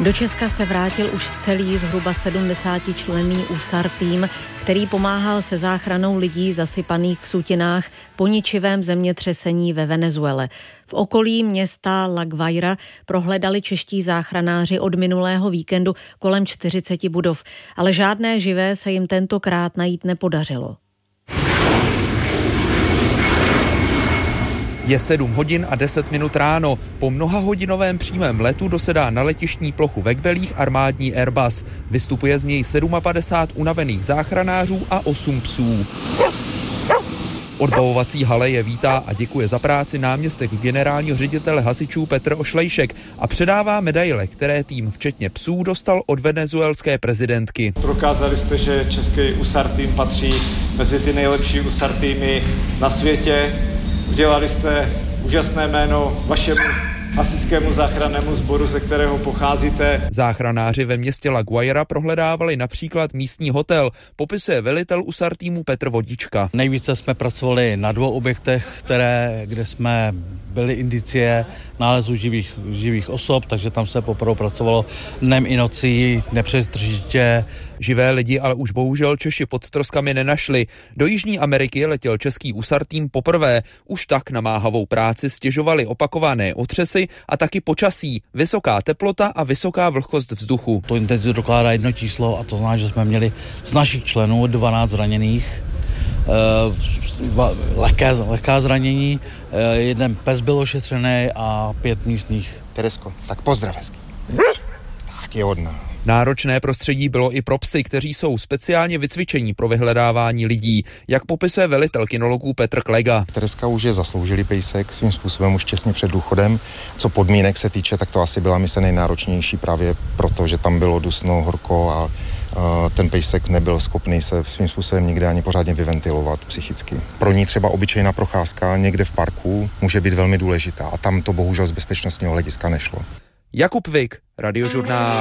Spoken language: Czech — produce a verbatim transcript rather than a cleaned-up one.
Do Česka se vrátil už celý zhruba sedmdesátičlenný ú es á er tým, který pomáhal se záchranou lidí zasypaných v sutinách po ničivém zemětřesení ve Venezuele. V okolí města La Guaira prohledali čeští záchranáři od minulého víkendu kolem čtyřiceti budov, ale žádné živé se jim tentokrát najít nepodařilo. Je sedm hodin a deset minut ráno. Po mnohahodinovém přímém letu dosedá na letištní plochu ve Kbelích armádní Airbus. Vystupuje z něj padesát sedm unavených záchranářů a osm psů. V odbavovací hale je vítá a děkuje za práci náměstek generálního ředitele hasičů Petr Ošlejšek a předává medaile, které tým včetně psů dostal od venezuelské prezidentky. Prokázali jste, že český ú es á er tým patří mezi ty nejlepší ú es á er týmy na světě. Udělali jste úžasné jméno vašemu hasičskému záchrannému sboru, ze kterého pocházíte. Záchranáři ve městě La Guaira prohledávali například místní hotel, popisuje velitel ú es á er týmu Petr Vodička. Nejvíce jsme pracovali na dvou objektech, které, kde jsme byly indicie nálezu živých, živých osob, takže tam se poprvé pracovalo dnem i nocí, nepřetržitě. Živé lidi ale už bohužel Češi pod troskami nenašli. Do Jižní Ameriky letěl český ú es á er tým poprvé. Už tak na máhavou práci stěžovali opakované otřesy a taky počasí, vysoká teplota a vysoká vlhkost vzduchu. To intenzitu dokládá jedno číslo a to znamená, že jsme měli z našich členů dvanáct zraněných, eh, lehké, lehká zranění, eh, jeden pes byl ošetřený a pět místních. Teresko, tak pozdrav hezky. Tak je hodná. Náročné prostředí bylo i pro psy, kteří jsou speciálně vycvičení pro vyhledávání lidí, jak popisuje velitel kynologů Petr Klega. Tereska už je zasloužilý pejsek, svým způsobem už těsně před důchodem. Co podmínek se týče, tak to asi byla mise nejnáročnější právě proto, že tam bylo dusno, horko a uh, ten pejsek nebyl schopný se svým způsobem nikde ani pořádně vyventilovat psychicky. Pro ní třeba obyčejná procházka někde v parku může být velmi důležitá a tam to bohužel z bezpečnostního hlediska nešlo. Jakub Vik, Radiožurnál.